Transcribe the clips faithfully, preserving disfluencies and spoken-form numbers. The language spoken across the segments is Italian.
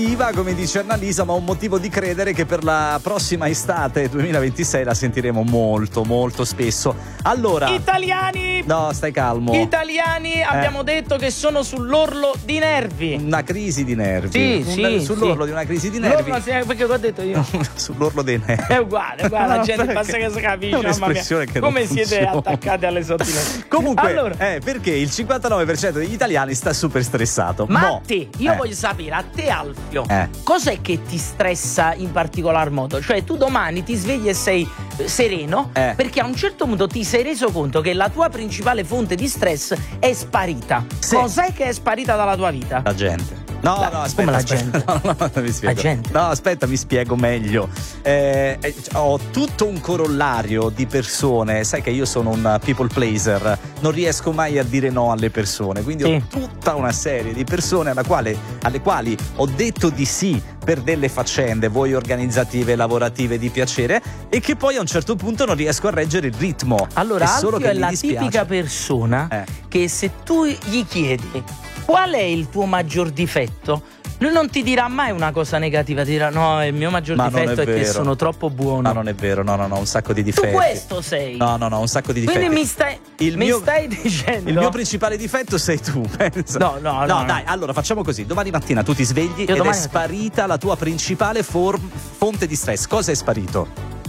come dice Annalisa, ma ho un motivo di credere che per la prossima estate duemilaventisei la sentiremo molto molto spesso. Allora, italiani, no, stai calmo. Italiani eh. abbiamo detto che sono sull'orlo di nervi. Una crisi di nervi. Sì, un, sì, sull'orlo sì. di una crisi di nervi. L'orlo, perché l'ho detto io. Sull'orlo dei nervi. È uguale, guarda, la gente basta che si capisce. È un'espressione che non come siete funziona. attaccati alle sottigliezze. Comunque, allora, eh, perché il cinquantanove per cento degli italiani sta super stressato. Ma Mo. a te, io eh. voglio sapere, a te Alfio, eh. cos'è che ti stressa in particolar modo? Cioè tu domani ti svegli e sei eh, sereno eh. perché a un certo punto ti sei reso conto che la tua principale fonte di stress è sparita. Sì. Cos'è che è sparita dalla tua vita? La gente. No, La, no, aspetta. come la aspetta. gente? No, no, no, mi spiego. La gente? No, aspetta, mi spiego meglio. Eh, eh, ho tutto un corollario di persone. Sai che io sono un people pleaser, non riesco mai a dire no alle persone. Quindi sì. ho tutta una serie di persone alla quale, alle quali ho detto di sì per delle faccende, voi organizzative, lavorative, di piacere, e che poi a un certo punto non riesco a reggere il ritmo. Allora, è solo Alfio che è la dispiace. tipica persona eh. che se tu gli chiedi qual è il tuo maggior difetto, lui non ti dirà mai una cosa negativa, ti dirà no, il mio maggior Ma difetto è è, che vero. sono troppo buono. No, non è vero, no, no, no, un sacco di difetti. Tu questo sei. No, no, no, un sacco di difetti. Quindi mi stai, il mi mio, stai dicendo il mio principale difetto sei tu, pensa. No, no, no. No, no. dai, allora facciamo così. Domani mattina tu ti svegli Io ed è domani- sparita la tua principale form- fonte di stress. Cosa è sparito?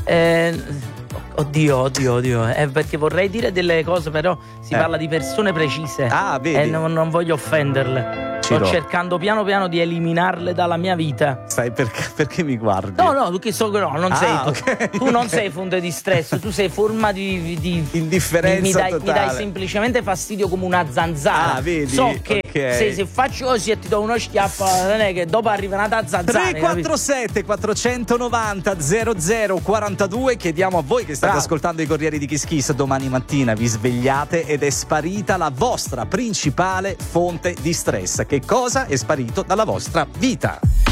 Eh, oddio, oddio, oddio. Eh, perché vorrei dire delle cose, però si Eh. parla di persone precise. Ah, vedi. E non, non voglio offenderle. Sto Ciro. cercando piano piano di eliminarle dalla mia vita. Sai perché, perché mi guardi? No, no, tu che so, no, non Ah, sei tu. ok, tu non ok. sei fonte di stress, tu sei forma di, di Indifferenza mi, mi dai, totale. mi dai semplicemente fastidio come una zanzara. Ah, vedi? So che Ok. se, se faccio così e ti do uno schiaffo, non è che dopo arriva una zanzara. tre quattro sette quattrocentonovanta zero zero quarantadue. Chiediamo a voi che state Bravo. ascoltando i Corrieri di Kiss Kiss, domani mattina vi svegliate ed è sparita la vostra principale fonte di stress. Che cosa è sparito dalla vostra vita?